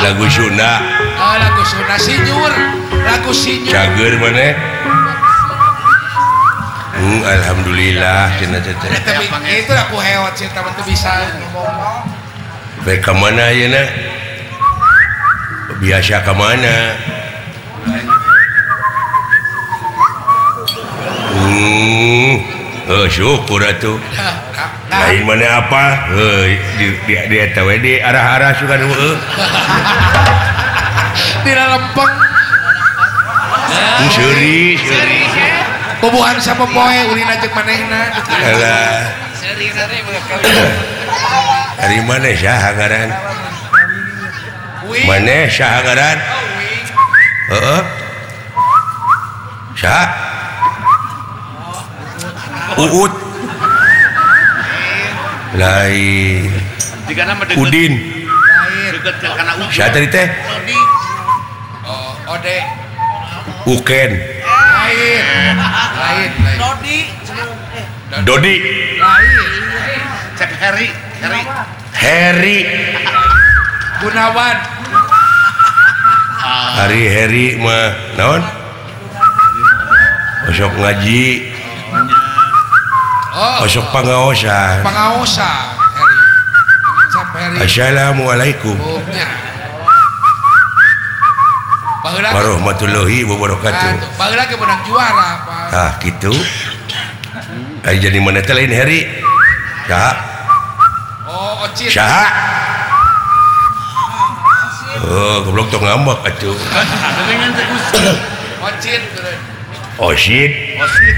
lagu Sunda. Lagu Sunda Sinyur. Lagu Sinyur. Cager mana? Alhamdulillah cenah teh. Itu aku hewan sih teman tuh bisa ngomong. Baik ke mana ayeuna? Biasa ke mana? Syukur atuh. Lain mana apa? Di eta we di arah-arah sugan Di lempeng. Seuri. Pubuhan siapa poe ulin aja manehna. Alah. Dari mana saha ngaran? Mana saha ngaran? Heeh. Saha? Uut. Lain. Udin. Saha tadi teh? Ode. Uken. Lain. Dodi. Cep Heri. Gunawan. Heri mah naon? Osok ngaji. Osok pangaosan. Heri. Cep Heri. Assalamualaikum warahmatullahi wabarakatuh. Baheula ge menang juara, Pak. Gitu. Jadi mana teh lain Heri? Saha? Ocit. Saha? Goblok tong ngambek atuh. Ocit. Osit.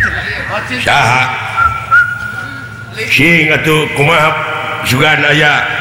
Saha? Sing atuh kumaha sugan aya